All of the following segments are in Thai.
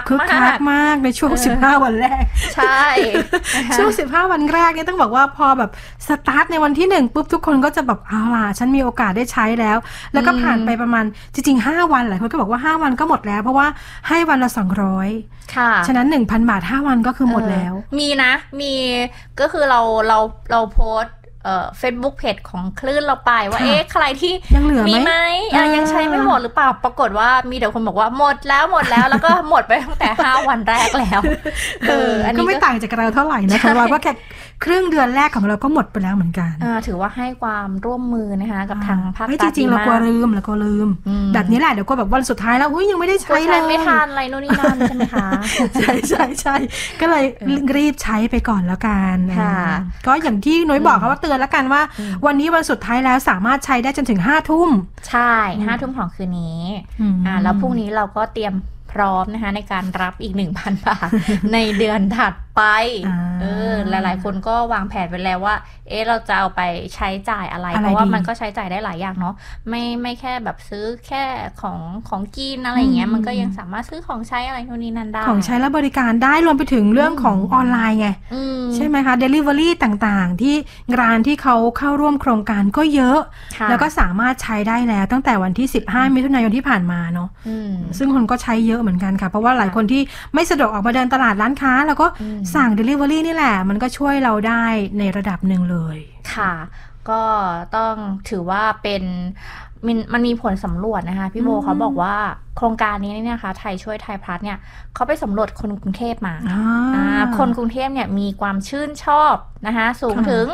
คึกคักมากในช่วง15วันแรกใช่ช่วง15วันแรกเนี่ยต้องบอกว่าพอแบบสตาร์ทในวันที่1ปุ๊บทุกคนก็จะแบบเอาล่ะฉันมีโอกาสได้ใช้แล้วก็ผ่านไปประมาณจริงๆ5วันหลายคนก็บอกว่า5วันก็หมดแล้วเพราะว่าให้วันละ200 ค่ะฉะนั้น 1,000 บาท5วันก็คือหมดแล้วมีนะมีก็คือเราโพสFacebook Page ของคลื่นเราไปว่าใครที่ยังเหลือไหมยังใช้ไม่หมดหรือเปล่าปรากฏว่ามีแต่คนบอกว่าหมดแล้วแล้วก็หมดไปตั้งแต่5วันแรกแล้วอันนี้ก็ไม่ต่างจากเราเท่าไหร่นะของเราก็แค่ครึ่งเดือนแรกของเราก็หมดไปแล้วเหมือนกันถือว่าให้ความร่วมมือนะคะกับทางภาครัฐจริงๆเรากลัวลืมแบบนี้แหละเดี๋ยวก็แบบวันสุดท้ายแล้วยังไม่ได้ใช้เลยไม่ทานอะไรโน่นนี่นั่นใช่ไหมคะใช่ก็เลยรีบใช้ไปก่อนแล้วกันก็อย่างที่นุ้ยบอกว่าเตือนแล้วกันว่าวันนี้วันสุดท้ายแล้วสามารถใช้ได้จนถึง5 ทุ่มใช่5 ทุ่มของคืนนี้แล้วพรุ่งนี้เราก็เตรียมพร้อมนะคะในการรับอีก 1,000 บาทในเดือนถัดไปหลายๆคนก็วางแผนไปแล้วว่าเราจะเอาไปใช้จ่ายอะไรเพราะว่ามันก็ใช้จ่ายได้หลายอย่างเนาะไม่แค่แบบซื้อแค่ของกินอะไรอย่างเงี้ยมันก็ยังสามารถซื้อของใช้อะไรโน่นนี่นั่นได้ของใช้และบริการได้รวมไปถึงเรื่องของออนไลน์ไงใช่ไหมคะ Delivery ต่างๆที่ร้านที่เขาเข้าร่วมโครงการก็เยอะแล้วก็สามารถใช้ได้แล้วตั้งแต่วันที่15มิถุนายนที่ผ่านมาเนาะซึ่งคนก็ใช้เยอะเหมือนกันค่ะเพราะว่าหลายคนที่ไม่สะดวกออกมาเดินตลาดร้านค้าแล้วก็สั่ง Delivery นี่แหละมันก็ช่วยเราได้ในระดับหนึ่งเลยค่ะก็ต้องถือว่าเป็นมันมีผลสำรวจนะคะพี่โบเขาบอกว่าโครงการนี้เนี่ยนะคะไทยช่วยไทยพลัสเนี่ยเขาไปสำรวจคนกรุงเทพมาคนกรุงเทพเนี่ยมีความชื่นชอบนะคะสูงถึง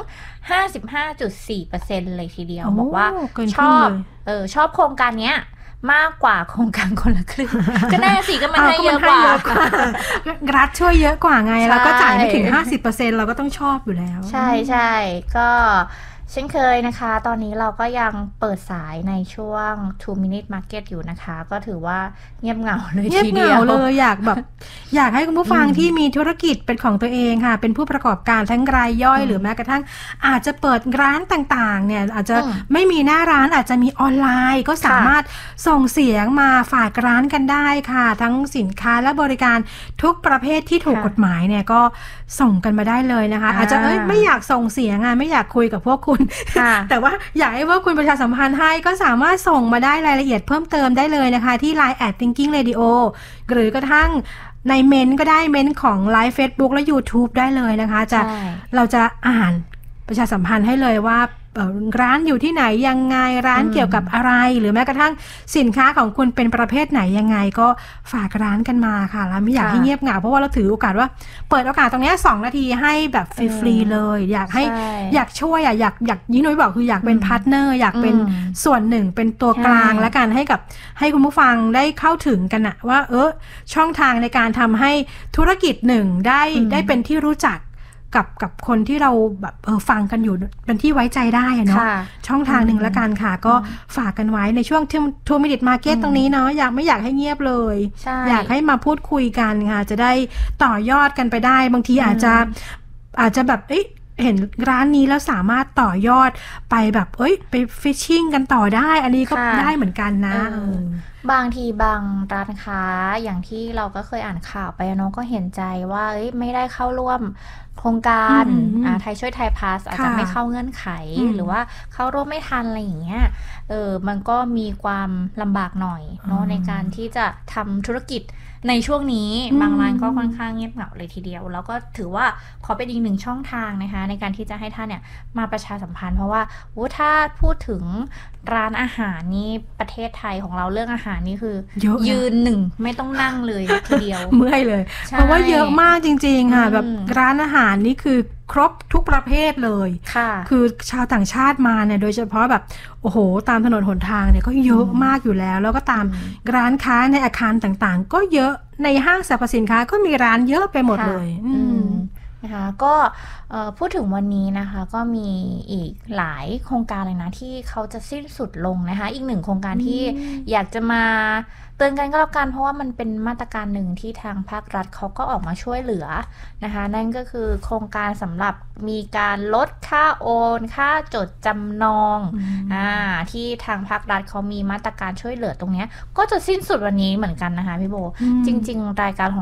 55.4% เลยทีเดียวบอกว่าชอบโครงการเนี้ยมากกว่าโครงการคนละครึ่งก็แน่สิก็มันให้เยอะกว่ารัฐช่วยเยอะกว่าไงแล้วก็จ่ายไม่ถึง 50% เราก็ต้องชอบอยู่แล้วใช่ก็เช่นเคยนะคะตอนนี้เราก็ยังเปิดสายในช่วง 2 minute market อยู่นะคะก็ถือว่าเงียบเหงาเลยทีเดียวเลยอยากให้คุณผู้ฟังที่มีธุรกิจเป็นของตัวเองค่ะเป็นผู้ประกอบการทั้งรายย่อยหรือแม้กระทั่งอาจจะเปิดร้านต่างๆเนี่ยอาจจะไม่มีหน้าร้านอาจจะมีออนไลน์ก็สามารถส่งเสียงมาฝากร้านกันได้ค่ะทั้งสินค้าและบริการทุกประเภทที่ถูกกฎหมายเนี่ยก็ส่งกันมาได้เลยนะคะอาจจะไม่อยากส่งเสียงไม่อยากคุยกับพวกคุณแต่ว่าอยากให้ว่าคุณประชาสัมพันธ์ให้ก็สามารถส่งมาได้รายละเอียดเพิ่มเติมได้เลยนะคะที่ Line @thinkingradio หรือกระทั่งในเมนต์ก็ได้เมนต์ของ Live Facebook และ YouTube ได้เลยนะคะเราจะอ่านประชาสัมพันธ์ให้เลยว่าร้านอยู่ที่ไหนยังไงร้านเกี่ยวกับอะไรหรือแม้กระทั่งสินค้าของคุณเป็นประเภทไหนยังไงก็ฝากร้านกันมาค่ะแล้วไม่อยากให้เงียบเหงาเพราะว่าเราถือโอกาสว่าเปิดโอกาสตรงนี้2 นาทีให้แบบฟรีๆเลยอยากช่วยอยากยิ่งน้อยบอกคืออยากเป็นพาร์ทเนอร์อยากเป็นส่วนหนึ่งเป็นตัวกลางและกันให้คุณผู้ฟังได้เข้าถึงกันนะว่าช่องทางในการทำให้ธุรกิจหนึ่งได้เป็นที่รู้จักกับคนที่เราแบบฟังกันอยู่เป็นที่ไว้ใจได้เนาะช่องทางหนึ่งละกันค่ะก็ฝากกันไว้ในช่วง2 minute market ตรงนี้เนาะไม่อยากให้เงียบเลยอยากให้มาพูดคุยกันค่ะจะได้ต่อยอดกันไปได้บางทีอาจจะแบบเห็นร้านนี้แล้วสามารถต่อยอดไปแบบไปฟิชชิ่งกันต่อได้อันนี้ก็ได้เหมือนกันนะบางทีบางร้านค้าอย่างที่เราก็เคยอ่านข่าวไปเนาะก็เห็นใจว่าไม่ได้เข้าร่วมโครงการไทยช่วยไทยพาสอาจจะไม่เข้าเงื่อนไขหรือว่าเข้าร่วมไม่ทันอะไรอย่างเงี้ยมันก็มีความลำบากหน่อยเนาะในการที่จะทำธุรกิจในช่วงนี้บางร้านก็ค่อนข้างเงียบเหงาเลยทีเดียวแล้วก็ถือว่าขอเป็นอีก1ช่องทางนะคะในการที่จะให้ท่านเนี่ยมาประชาสัมพันธ์เพราะว่าถ้าพูดถึงร้านอาหารนี่ประเทศไทยของเราเรื่องอาหารนี่คือยืนหนึ่งไม่ต้องนั่งเลยทีเดียวเมื่อยเลยเพราะว่าเยอะมากจริงๆค่ะแบบร้านอาหารนี่คือครบทุกประเภทเลยคือชาวต่างชาติมาเนี่ยโดยเฉพาะแบบโอ้โหตามถนนหนทางเนี่ยก็เยอะมากอยู่แล้วแล้วก็ตามร้านค้าในอาคารต่างๆก็เยอะในห้างสรรพสินค้าก็มีร้านเยอะไปหมดเลยนะคะก็พูดถึงวันนี้นะคะก็มีอีกหลายโครงการเลยนะที่เขาจะสิ้นสุดลงนะคะอีก1โครงการที่อยากจะมาเตือนกันก็แล้วกันเพราะว่ามันเป็นมาตรการหนึ่งที่ทางภาครัฐเขาก็ออกมาช่วยเหลือนะคะนั่นก็คือโครงการสำหรับมีการลดค่าโอนค่าจดจำนองที่ทางภาครัฐเขามีมาตรการช่วยเหลือตรงนี้ก็จะสิ้นสุดวันนี้เหมือนกันนะคะพี่โบจริงๆรายการของ